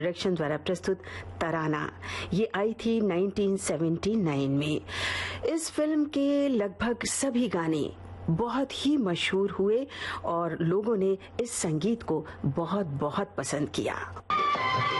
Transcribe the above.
Direction द्वारा प्रस्तुत तराना ये आई थी 1979 में। इस फिल्म के लगभग सभी गाने बहुत ही मशहूर हुए और लोगों ने इस संगीत को बहुत बहुत पसंद किया।